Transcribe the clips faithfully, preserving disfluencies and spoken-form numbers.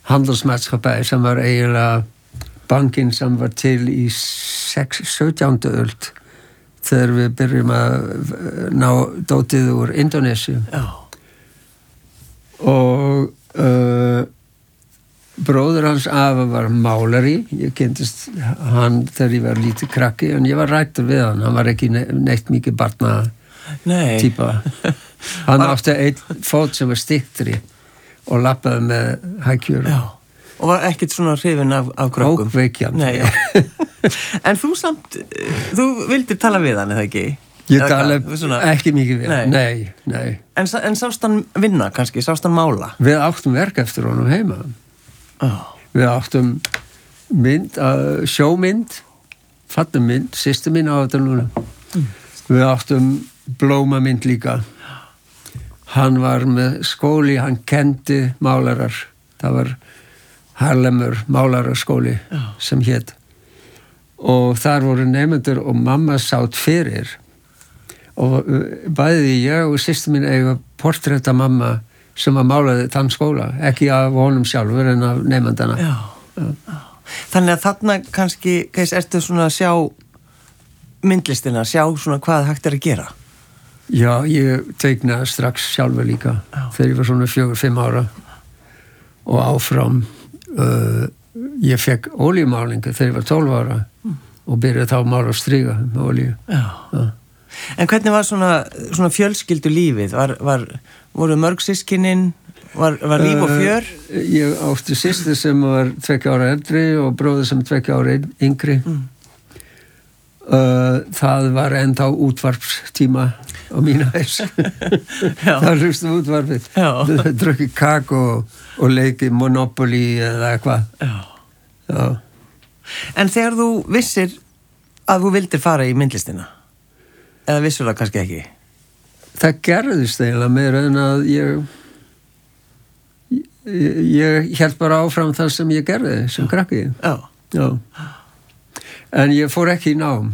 handelsmaatschappij sem var eiginlega bankin sem var til í sautjándu öld þegar við byrjum að ná dótið úr Indonésiu. Já. Og uh, bróður hans afa var málari. Ég kynntist hann þegar ég var lítið krakki en ég var rættur við hann. Hann var ekki neitt mikið barna típa. Hann átti einn fót sem var stiktri og lappaði með hækjur. Já. Og var ekkert svona hrifin af, af krökkum? Ókveikjandi. Nei, já. En þú samt, þú vildir tala við hann, eða ekki? Ég tala svona... ekki mikið við hann, nei, nei. En, en sást hann vinna kannski, sást hann mála? Við áttum verk eftir honum heima. Oh. Við áttum mynd, uh, sjómynd, fattum mynd, systir mín á þetta núna. Mm. Við áttum blómamynd líka. Hann var með skóli, hann kendi málarar. Það var Harlemur málaraskóli Já. Sem hét. Og þar voru nemendur og mamma sátt fyrir. Og bæði ég og systir mín eiga portrétt af mamma sem var málaði þann skóla. Ekki af honum sjálfur en af nemendana. Já. Já. Þannig að þarna kannski, kannski ertu svona að sjá myndlistina, sjá svona hvað hægt er að gera. Já, ég teikna strax sjálfur líka. Já. Þegar ég var svona fjögur, fimm ára. Og áfram Uh, ég fekk olíumálingu þegar ég var tólf ára mm. og byrjaði þá að mála og stríga með olíu. Já. Já. En hvernig var svona, svona fjölskyldu lífið? Var, var, voru mörg systkinin? Var, var líf og fjör? Uh, ég átti systir sem var tveggja ára eldri og bróður sem tveggja ára yngri. Mm. Uh, það var ennþá útvarpstíma á mína hæs. Það hlustum útvarpið. Drukki kak og, og leiki Monopoly eða eitthvað. Já. Já. En þegar þú vissir að þú vildir fara í myndlistina, eða vissur það kannski ekki? Það gerðist eiginlega meira en að ég ég, ég hélt bara áfram það sem ég gerði sem krakki. Já. Já. En ég fór ekki í nám.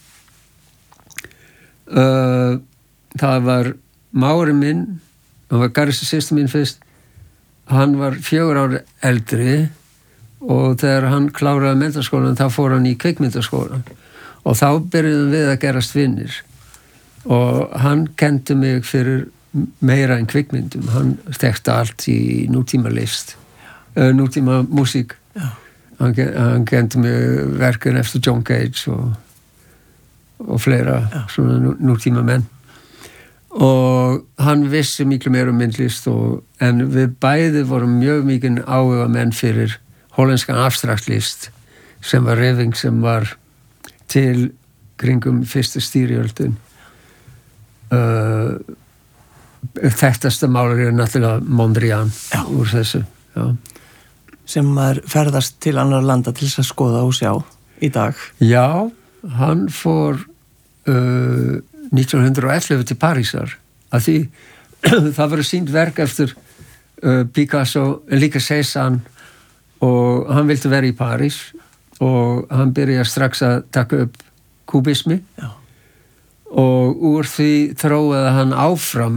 Uh, það var mári minn, hann var Garðs systir mín fyrst, hann var fjögur ára eldri og þegar hann kláraði menntaskólan þá fór hann í kvikmyndaskólan og þá byrjuðum við að gerast vinnir og hann kendi mig fyrir meira en kvikmyndum, hann þekkti allt í nútíma list, uh, nútíma músík. Hann, hann kendi mig verkin eftir John Cage og, og fleira Já. Svona nú, nútíma menn og hann vissi miklu meira um myndlist og, en við bæði vorum mjög mikið áhuga menn fyrir hollenskan abstraktlist sem var reyfing sem var til kringum fyrstu styrjöldin. uh, þekktasta málari er náttúrulega Mondrian Já. Úr þessu Já. Sem maður ferðast til annar landa til þess að skoða og sjá í dag. Já, hann fór uh, nítján hundrað og ellefu til Parísar af því það var sýnt verk eftir uh, Picasso, líka Cézanne og hann vildi vera í París og hann byrjaði strax að taka upp kubismi Já. Og úr því þróaði hann áfram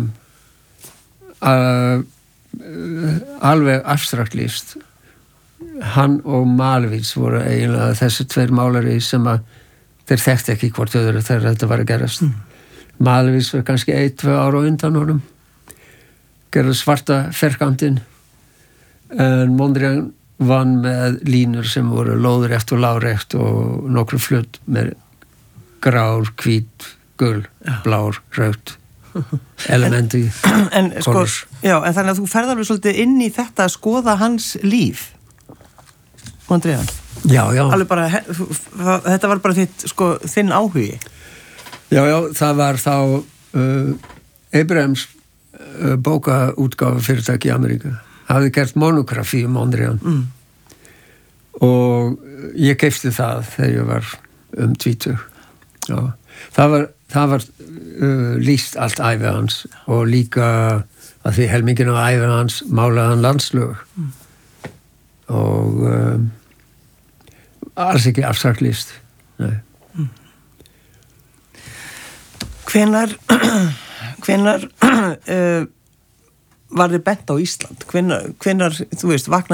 að uh, alveg abstraktlist. Hann og Malevich voru eiginlega þessi tveir málari sem að þeir þekkti ekki hvort öðru þegar þetta var að gerast. Mm. Malevich var kannski ein, tvö ára undan honum. Gerði svarta ferkantinn. En Mondrian vann með línur sem voru lóðrétt og lárétt og nokkru flutt með grár, hvít, gul, blár, rautt elementi. En, en, sko, já, en þannig að þú ferð alveg svolítið inn í þetta að skoða hans líf. Mondrian. Já, já. Alveg bara, þetta var bara þitt, sko, þinn áhugi. Já, já, það var þá uh, Abrams uh, bókaútgáfa fyrirtæki í Ameríka. Hafði gert monografi um Mondrian. Mm. Og ég keypti það þegar ég var um tvítug. Já. Það var, það var uh, lýst allt ævi hans og líka að því helmingin á ævi hans málaði hann landslög. Mm. Og um, alls ekki abstraktlist. Nei. Mm. Hvenær hvenær uh, var þið bent á Ísland? Hvenær, hvenær þú veist, vaknaði